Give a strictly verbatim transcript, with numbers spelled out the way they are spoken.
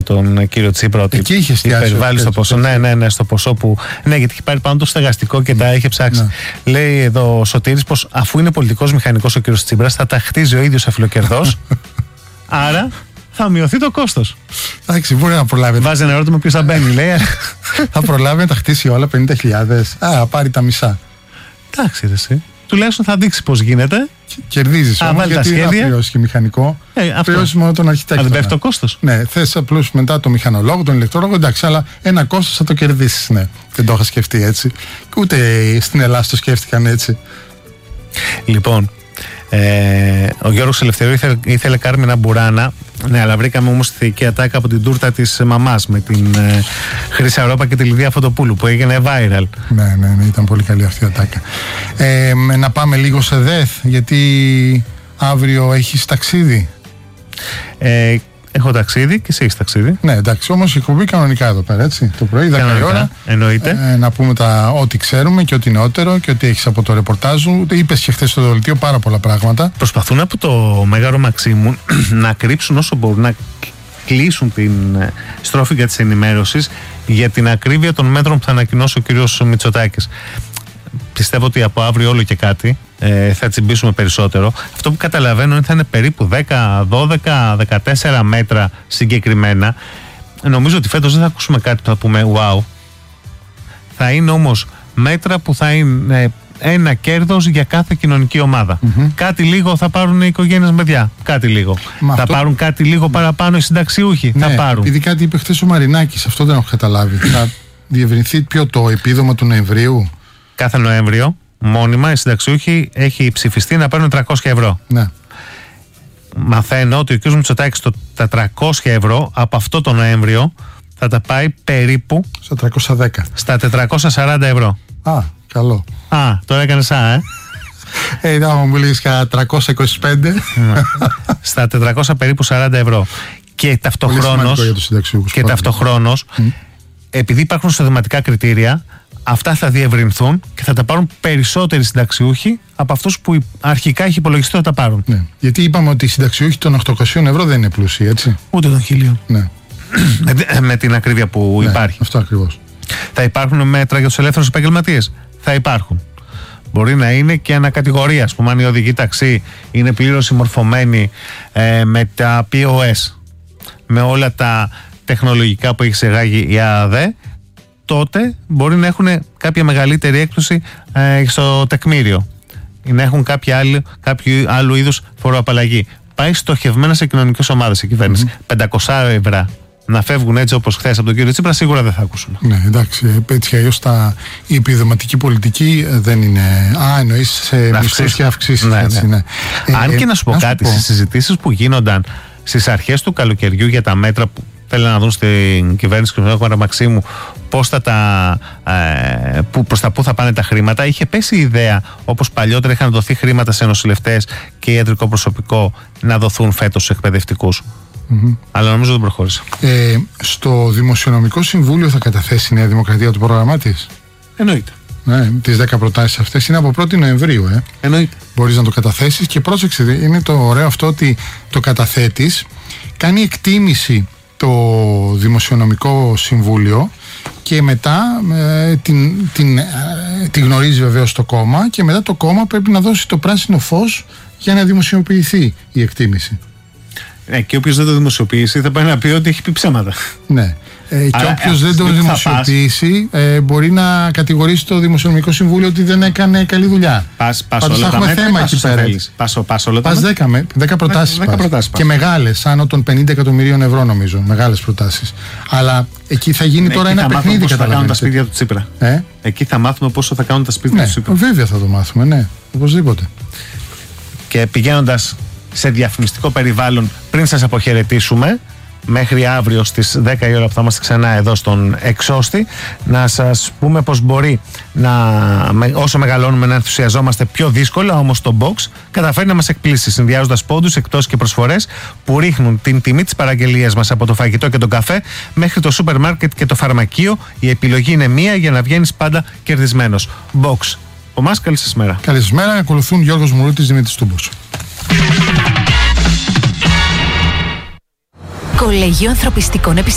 τον κύριο Τσίπρα ότι υπερβάλλει στο ποσό. Ναι, ναι, ναι, στο ποσό που. Ναι, γιατί έχει πάρει πάνω το στεγαστικό και mm. τα είχε ψάξει. Ναι. Λέει εδώ ο Σωτήρης πως αφού είναι πολιτικός μηχανικός ο κύριος Τσίπρας, θα τα χτίζει ο ίδιος αφιλοκερδός. Άρα θα μειωθεί το κόστος. Εντάξει, μπορεί να προλάβει. Βάζει ένα ερώτημα ποιος θα μπαίνει, λέει. Θα προλάβει να τα χτίσει όλα πενήντα χιλιάδες. Α, πάρει τα μισά. Εντάξει, ρε εσύ. Τουλάχιστον θα δείξει πώς γίνεται. Κερδίζεις όμως, γιατί δεν θα πληρώσεις και μηχανικό. Ε, πληρώσεις μόνο τον αρχιτέκτονα. Αν δεν πέφτει το κόστος. Ναι, θες απλώς μετά το μηχανολόγο, τον ηλεκτρόλογο, εντάξει, αλλά ένα κόστος θα το κερδίσεις. Ναι, δεν το είχα σκεφτεί έτσι. Ούτε στην Ελλάδα το σκέφτηκαν έτσι. Λοιπόν, ε, ο Γιώργος Ελευθερίου ήθελε, ήθελε Κάρμινα Μπουράνα. Ναι, αλλά βρήκαμε όμως τη θεϊκή ατάκα από την τούρτα της μαμάς με την ε, Χρυσαρόπα και τη Λιδία Φωτοπούλου που έγινε viral. Ναι, ναι, ναι, ήταν πολύ καλή αυτή η ατάκα. Ε, να πάμε λίγο σε ΔΕΘ, γιατί αύριο έχεις ταξίδι. Ε, έχω ταξίδι και εσύ έχεις ταξίδι. Ναι, εντάξει, όμως η εκπομπή κανονικά εδώ πέρα, έτσι. Το πρωί, δέκα η ώρα. Εννοείται. Ε, να πούμε τα ό,τι ξέρουμε και ό,τι νεότερο και ό,τι έχεις από το ρεπορτάζ σου. Είπες και χθες στο δελτίο πάρα πολλά πράγματα. Προσπαθούν από το Μέγαρο Μαξίμου να κρύψουν όσο μπορούν, να κλείσουν την στρόφιγγα της ενημέρωσης για την ακρίβεια των μέτρων που θα ανακοινώσει ο κύριος Μητσοτάκης. Πιστεύω ότι από αύριο όλο και κάτι ε, θα τσιμπήσουμε περισσότερο. Αυτό που καταλαβαίνω είναι ότι θα είναι περίπου δέκα, δώδεκα, δεκατέσσερα μέτρα συγκεκριμένα. Νομίζω ότι φέτος δεν θα ακούσουμε κάτι που θα πούμε wow. Θα είναι όμως μέτρα που θα είναι ένα κέρδος για κάθε κοινωνική ομάδα. Mm-hmm. Κάτι λίγο θα πάρουν οι οικογένειες με παιδιά. Κάτι λίγο. Μα θα αυτό... πάρουν κάτι λίγο παραπάνω οι συνταξιούχοι. Ναι, θα πάρουν. Επειδή κάτι είπε χθες ο Μαρινάκης, αυτό δεν έχω καταλάβει. Θα διευρυνθεί ποιο το επίδομα του Νοεμβρίου. Κάθε Νοέμβριο, μόνιμα, οι συνταξιούχοι έχει ψηφιστεί να παίρνουν τριακόσια ευρώ. Ναι. Μαθαίνω ότι ο κ. Μητσοτάκης τα τριακόσια ευρώ από αυτό το Νοέμβριο θα τα πάει περίπου στα τριακόσια δέκα. Στα τετρακόσια σαράντα ευρώ. Α, καλό. Α, τώρα έκανε σαν, ε. Ε, να μου μιλήσεις κατά τριακόσια είκοσι πέντε. Στα τετρακόσια περίπου σαράντα ευρώ. Και ταυτοχρόνως, και ταυτοχρόνως mm. επειδή υπάρχουν εισοδηματικά κριτήρια, αυτά θα διευρυνθούν και θα τα πάρουν περισσότεροι συνταξιούχοι από αυτούς που αρχικά έχει υπολογιστεί ότι θα τα πάρουν. Ναι. Γιατί είπαμε ότι οι συνταξιούχοι των οκτακόσια ευρώ δεν είναι πλούσιοι, έτσι. Ούτε των χίλιων. Ναι. με, με την ακρίβεια που ναι, υπάρχει. Αυτό ακριβώς. Θα υπάρχουν μέτρα για τους ελεύθερους επαγγελματίες. Θα υπάρχουν. Μπορεί να είναι και ανακατηγορία. Ας πούμε, αν η οδηγή ταξί είναι πλήρως συμμορφωμένη ε, με τα πι ο ες, με όλα τα τεχνολογικά που έχει εξεγάγει η ΑΔΕ, τότε μπορεί να έχουν κάποια μεγαλύτερη έκπτωση ε, στο τεκμήριο ή να έχουν κάποια άλλη, κάποιο άλλου είδους φοροαπαλλαγή. Πάει στοχευμένα σε κοινωνικές ομάδες η κυβέρνηση. Mm-hmm. πεντακόσια ευρώ να φεύγουν έτσι όπως χθες από τον κύριο Τσίπρα, σίγουρα δεν θα ακούσουμε. Ναι, εντάξει. Έτσι αλλιώς η επιδοματική πολιτική δεν είναι. Α, εννοείς σε μισθούς και αυξήσεις. Ναι, έτσι, ναι. Ναι. Αν ε, και να σου πω να κάτι, σου πω. στις συζητήσεις που γίνονταν στις αρχές του καλοκαιριού για τα μέτρα που θέλουν να δουν στην κυβέρνηση του Μέγαρο Μαξίμου πώς θα τα, ε, που, προς τα πού θα πάνε τα χρήματα, είχε πέσει η ιδέα, όπως παλιότερα είχαν δοθεί χρήματα σε νοσηλευτές και ιατρικό προσωπικό, να δοθούν φέτος στους εκπαιδευτικούς. Mm-hmm. Αλλά νομίζω δεν προχώρησε. Ε, στο Δημοσιονομικό Συμβούλιο θα καταθέσει η Νέα Δημοκρατία το πρόγραμμά της. Εννοείται. Ναι, τις δέκα προτάσεις αυτές είναι από πρώτη Νοεμβρίου. Ε. Εννοείται. Μπορείς να το καταθέσεις και πρόσεξε, είναι το ωραίο αυτό ότι το καταθέτεις, κάνει εκτίμηση το Δημοσιονομικό Συμβούλιο και μετά ε, την, την, ε, την γνωρίζει βεβαίως το κόμμα και μετά το κόμμα πρέπει να δώσει το πράσινο φως για να δημοσιοποιηθεί η εκτίμηση. Ναι, και όποιος δεν το δημοσιοποιήσει θα πάει να πει ότι έχει πει ψέματα. Ναι. Ε, και όποιος δεν το δημοσιοποιήσει ε, μπορεί να κατηγορήσει το Δημοσιονομικό Συμβούλιο ότι δεν έκανε καλή δουλειά. Πας, πας Πάντως όλα θα τα έχουμε μέτρα, θέμα πας εκεί πέρα. Πας, πας όλα τα πας δέκα, δέκα προτάσεις, δέκα προτάσεις και μεγάλες, άνω των πενήντα εκατομμυρίων ευρώ νομίζω. Μεγάλες προτάσεις. Αλλά εκεί θα γίνει ναι, τώρα εκεί ένα θα παιχνίδι. Πόσο θα κάνουν τα σπίτια του Τσίπρα. Ε? Εκεί θα μάθουμε πόσο θα κάνουν τα σπίτια ναι, του Τσίπρα. Βέβαια θα το μάθουμε, ναι. Οπωσδήποτε. Και πηγαίνοντας σε διαφημιστικό περιβάλλον, πριν σας αποχαιρετήσουμε, μέχρι αύριο στις δέκα η ώρα που θα είμαστε ξανά εδώ στον Εξώστη, να σας πούμε πως μπορεί να, όσο μεγαλώνουμε, να ενθουσιαζόμαστε πιο δύσκολα, όμως το Box καταφέρει να μας εκπλήσει συνδυάζοντας πόντους, εκτός και προσφορές που ρίχνουν την τιμή της παραγγελίας μας από το φαγητό και τον καφέ μέχρι το σούπερ μάρκετ και το φαρμακείο. Η επιλογή είναι μία για να βγαίνεις πάντα κερδισμένος. Box. Ο μας, καλή σας μέρα. Καλή σας μέρα. Ακολουθούν Γιώργος Μουρούτης, Δημήτρης Τούμπος. Κολέγιο Ανθρωπιστικών Επιστημών.